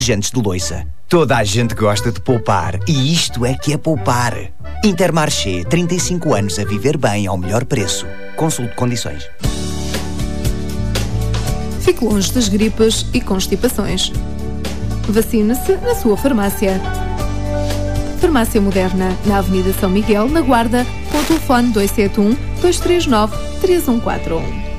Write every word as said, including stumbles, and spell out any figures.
detergentes de louça. Toda a gente gosta de poupar e isto é que é poupar. Intermarché, trinta e cinco anos a viver bem ao melhor preço. Consulte condições. Fique longe das gripes e constipações. Vacine-se na sua farmácia. Farmácia Moderna, na Avenida São Miguel, na Guarda, com o telefone dois sete um, dois três nove, três um quatro um.